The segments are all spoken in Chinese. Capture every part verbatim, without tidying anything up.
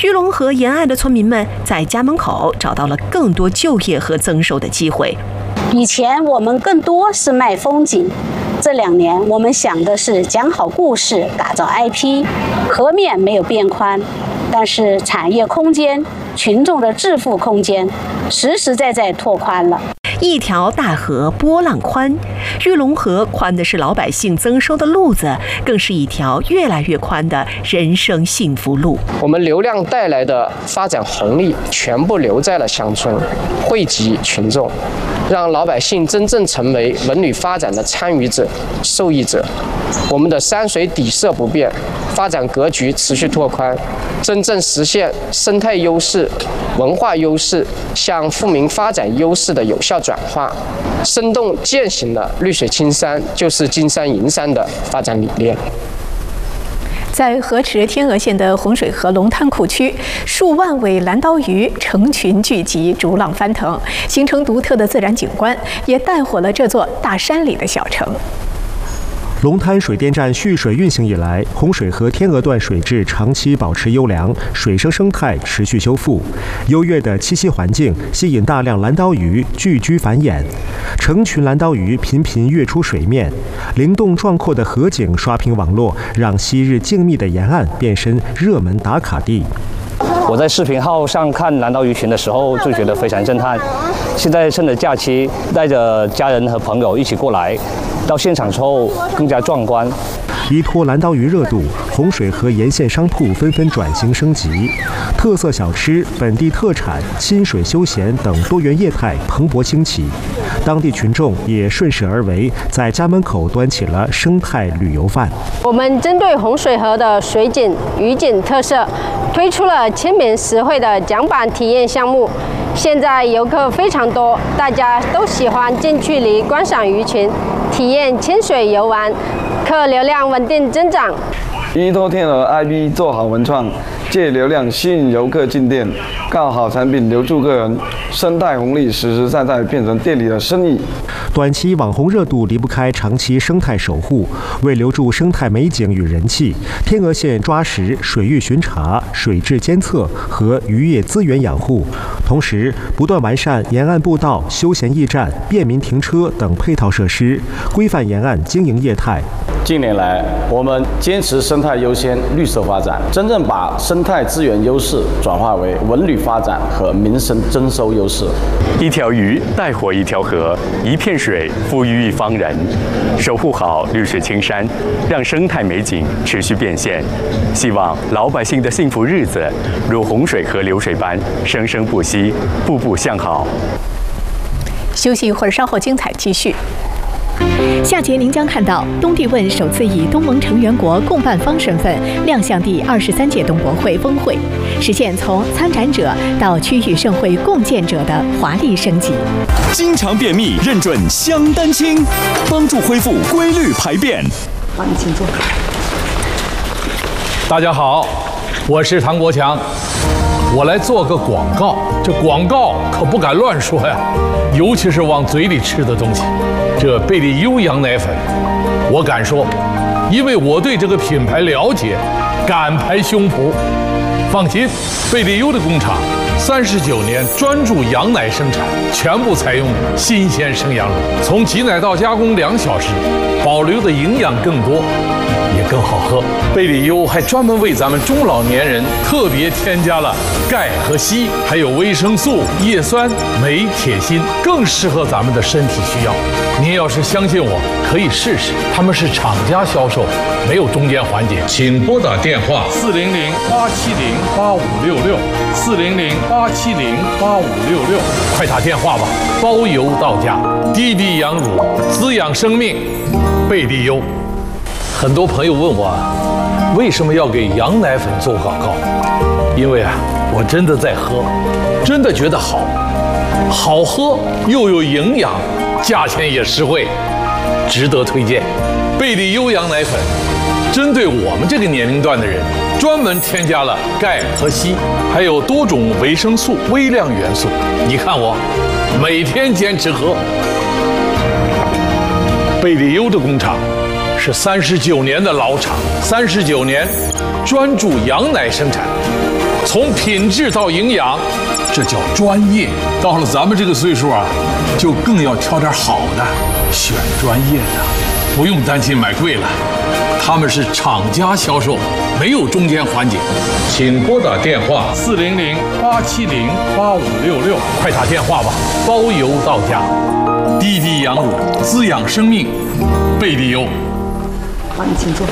玉龙河沿岸的村民们在家门口找到了更多就业和增收的机会。 以前我们更多是卖风景，这两年我们想的是讲好故事，打造 I P。河面没有变宽，但是产业空间、群众的致富空间实实在在拓宽了。 一条大河波浪宽，玉龙河宽的是老百姓增收的路子，更是一条越来越宽的人生幸福路。 我们流量带来的发展红利全部留在了乡村，惠及群众，让老百姓真正成为文旅发展的参与者、受益者。我们的山水底色不变，发展格局持续拓宽，真正实现生态优势、文化优势向富民发展优势的有效转化，生动践行了绿水青山就是金山银山的发展理念。 在河池天鹅县的洪水河龙滩库区，数万尾蓝刀鱼成群聚集，逐浪翻腾，形成独特的自然景观，也带火了这座大山里的小城。 龙滩水电站蓄水运行以来，洪水河天鹅段水质长期保持优良，水生生态持续修复，优越的栖息环境吸引大量蓝刀鱼聚居繁衍，成群蓝刀鱼频频跃出水面，灵动壮阔的河景刷屏网络，让昔日静谧的沿岸变身热门打卡地。 我在视频号上看蓝刀鱼群的时候，就觉得非常震撼。现在趁着假期，带着家人和朋友一起过来，到现场之后更加壮观。 依托蓝刀鱼热度，洪水河沿线商铺纷纷转型升级，特色小吃、本地特产、亲水休闲等多元业态蓬勃兴起。当地群众也顺势而为，在家门口端起了生态旅游饭。 我们针对洪水河的水景、渔景特色，推出了亲民实惠的桨板体验项目。现在游客非常多，大家都喜欢近距离观赏鱼群，体验清水游玩，客流量稳定增长。 依托天鹅 I P 做好文创，借流量吸引游客进店，搞好产品留住客人，生态红利实实在在变成店里的生意。 短期网红热度离不开长期生态守护，为留住生态美景与人气，天鹅县抓实水域巡查、水质监测和渔业资源养护，同时不断完善沿岸步道、休闲驿站、便民停车等配套设施，规范沿岸经营业态。 近年来，我们坚持生态优先、绿色发展，真正把生态资源优势转化为文旅发展和民生增收优势。 一条鱼带活一条河，一片水富裕一方人。守护好绿水青山，让生态美景持续变现。希望老百姓的幸福日子如洪水河流水般生生不息，步步向好。 休息一会儿，稍后精彩继续。下节您将看到东帝汶首次以东盟成员国共办方身份亮相第二十三届东博会峰会，实现从参展者到区域盛会共建者的华丽升级。 经常便秘认准香丹清，帮助恢复规律排便。 好，你请坐。 大家好，我是唐国强，我来做个广告。这广告可不敢乱说呀，尤其是往嘴里吃的东西。这贝利优羊奶粉，我敢说，因为我对这个品牌了解，敢拍胸脯。放心，贝利优的工厂三十九年专注羊奶生产，全部采用新鲜生羊乳，从挤奶到加工两小时，保留的营养更多，也更好喝。贝利优还专门为咱们中老年人特别添加了钙和硒，还有维生素、叶酸、镁、铁、锌，更适合咱们的身体需要。您要是相信我，可以试试。他们是厂家销售，没有中间环节。请拨打电话四零零八七零八五六六，四零零八七零八五六六，快打电话吧，包邮到家。滴滴羊乳，滋养生命，贝利优。很多朋友问我，为什么要给羊奶粉做广告？因为啊，我真的在喝，真的觉得好，好喝又有营养，价钱也实惠，值得推荐。贝利优羊奶粉针对我们这个年龄段的人，专门添加了钙和硒，还有多种维生素、微量元素。你看我每天坚持喝。贝利优的工厂是三十九年的老厂，三十九年专注羊奶生产， 从品质到营养，这叫专业。到了咱们这个岁数啊，就更要挑点好的，选专业的，不用担心买贵了。他们是厂家销售，没有中间环节。请拨打电话四零零八七零八五六六，快打电话吧，包邮到家。滴滴羊乳滋养生命，贝利优。 好，你请坐。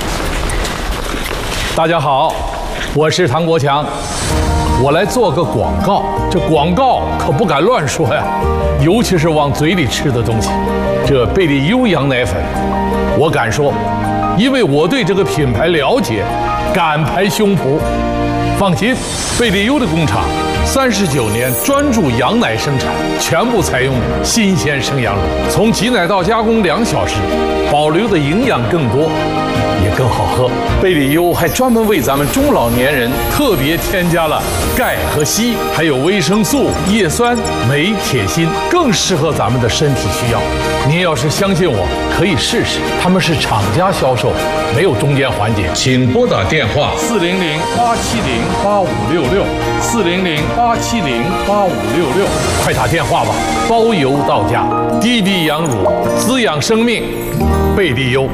大家好，我是唐国强，我来做个广告。这广告可不敢乱说呀，尤其是往嘴里吃的东西。这贝利优羊奶粉，我敢说，因为我对这个品牌了解，敢拍胸脯。放心，贝利优的工厂三十九年专注羊奶生产，全部采用新鲜生羊乳，从挤奶到加工两小时，保留的营养更多，也更好喝。贝利优还专门为咱们中老年人特别添加了钙和硒，还有维生素、叶酸、镁、铁、锌，更适合咱们的身体需要。您要是相信我，可以试试。他们是厂家销售，没有中间环节。请拨打电话四零零八七零八五六六，四零零八七零八五六六，快打电话吧，包邮到家。滴滴羊乳滋养生命，贝利优。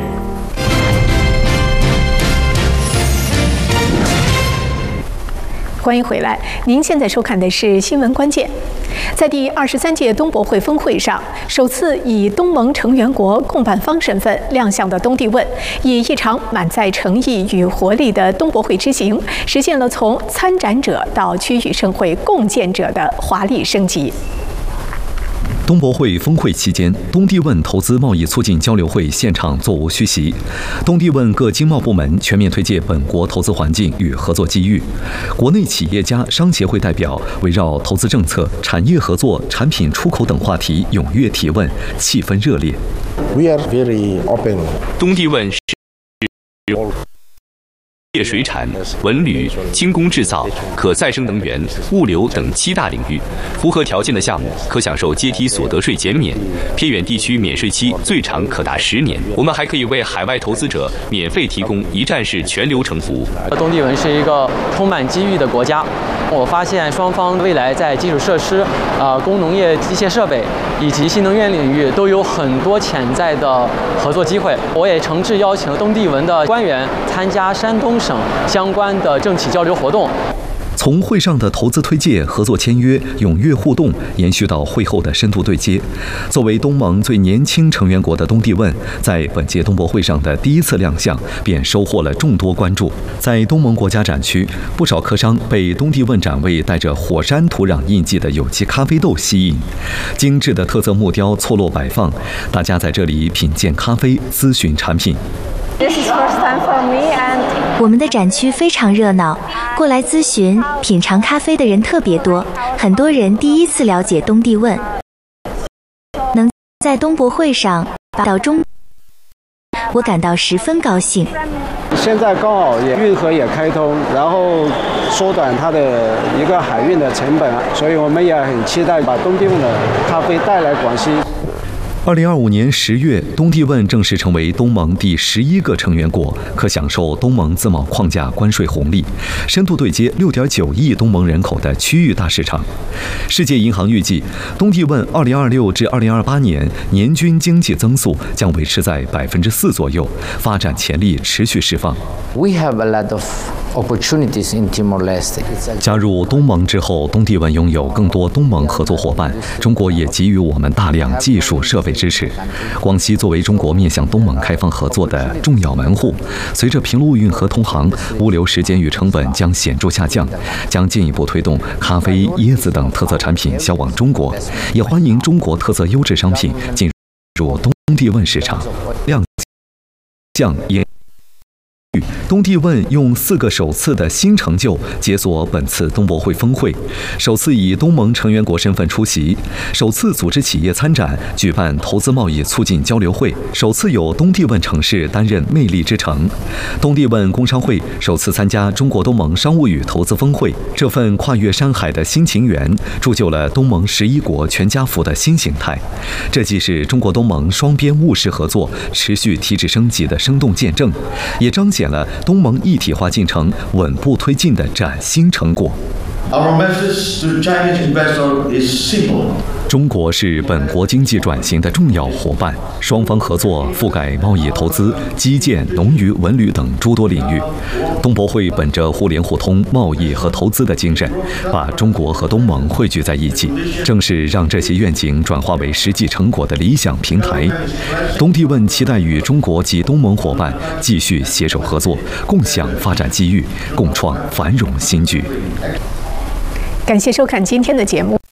欢迎回来，您现在收看的是新闻关键。在第二十三届东博会峰会上，首次以东盟成员国共办方身份亮相的东帝汶，以一场满载诚意与活力的东博会之行，实现了从参展者到区域盛会共建者的华丽升级。 东博会峰会期间，东帝汶投资贸易促进交流会现场座无虚席。东帝汶各经贸部门全面推介本国投资环境与合作机遇，国内企业家、商协会代表围绕投资政策、产业合作、产品出口等话题踊跃提问，气氛热烈。 We are very open. 东帝汶是业水产、文旅、轻工制造、可再生能源、物流等七大领域，符合条件的项目可享受阶梯所得税减免，偏远地区免税期最长可达十年。我们还可以为海外投资者免费提供一站式全流程服务。 东帝汶是一个充满机遇的国家，我发现双方未来在基础设施、呃工农业机械设备以及新能源领域都有很多潜在的合作机会。我也诚挚邀请东帝汶的官员参加山东省相关的政企交流活动。 从会上的投资推介、合作签约、踊跃互动，延续到会后的深度对接。作为东盟最年轻成员国的东帝汶，在本届东博会上的第一次亮相，便收获了众多关注。在东盟国家展区，不少客商被东帝汶展位带着火山土壤印记的有机咖啡豆吸引，精致的特色木雕错落摆放，大家在这里品鉴咖啡、咨询产品。 我们的展区非常热闹，过来咨询、品尝咖啡的人特别多，很多人第一次了解东帝汶，能在东博会上到中，我感到十分高兴。 现在刚好也运河也开通，然后缩短它的一个海运的成本，所以我们也很期待把东帝汶的咖啡带来广西。 二零二五年十月，东帝汶正式成为东盟第十一个成员国，可享受东盟自贸框架关税红利，深度对接六点九亿东盟人口的区域大市场。世界银行预计，东帝汶二零二六至二零二八年年均经济增速将维持在百分之四左右，发展潜力持续释放。 We have a lot of opportunities in Timor-Leste. 加入东盟之后，东帝汶拥有更多东盟合作伙伴，中国也给予我们大量技术设备支持。广西作为中国面向东盟开放合作的重要门户，随着平陆运河通航，物流时间与成本将显著下降，将进一步推动咖啡、椰子等特色产品销往中国，也欢迎中国特色优质商品进入东帝汶市场。亮相也。东帝汶用四个首次的新成就解锁本次东博会峰会，首次以东盟成员国身份出席，首次组织企业参展，举办投资贸易促进交流会，首次有东帝汶城市担任魅力之城，东帝汶工商会首次参加中国东盟商务与投资峰会。这份跨越山海的新情缘，铸就了东盟十一国全家福的新形态。这既是中国东盟双边务实合作持续提质升级的生动见证，也彰显了东盟一体化进程稳步推进的崭新成果。 Our message to Chinese investors is simple. 中国是本国经济转型的重要伙伴，双方合作覆盖贸易、投资、基建、农渔、文旅等诸多领域。东博会本着互联互通、贸易和投资的精神，把中国和东盟汇聚在一起，正是让这些愿景转化为实际成果的理想平台。东帝汶期待与中国及东盟伙伴继续携手合作，共享发展机遇，共创繁荣新局。 感谢收看今天的节目。